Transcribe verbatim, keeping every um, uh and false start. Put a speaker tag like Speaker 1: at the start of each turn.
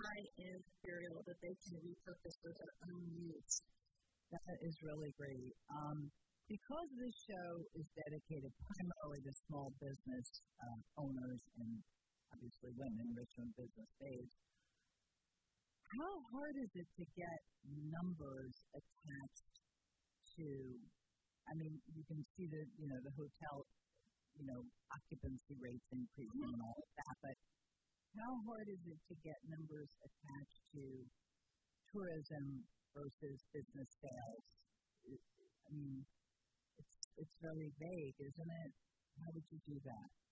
Speaker 1: high-end material that they can repurpose for their own use.
Speaker 2: That is really great. Um, because this show is dedicated primarily to small business uh, owners and obviously women, rich-owned business babes, how hard is it to get numbers attached to, I mean, you can see the, you know, the hotel, you know, occupancy rates increasing and all of that, but how hard is it to get numbers attached to tourism versus business sales? I mean, it's it's very vague, isn't it? How would you do that?